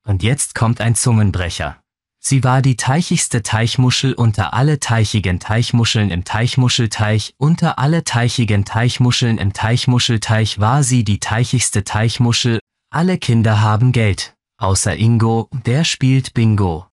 Und jetzt kommt ein Zungenbrecher. Sie war die teichigste Teichmuschel unter alle teichigen Teichmuscheln im Teichmuschelteich. Unter alle teichigen Teichmuscheln im Teichmuschelteich war sie die teichigste Teichmuschel. Alle Kinder haben Geld, außer Ingo, der spielt Bingo.